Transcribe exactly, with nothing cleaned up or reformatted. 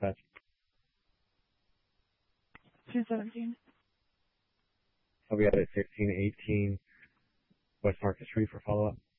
dispatch. two seventeen. I'll be out at fifteen eighteen West Market Street for follow-up.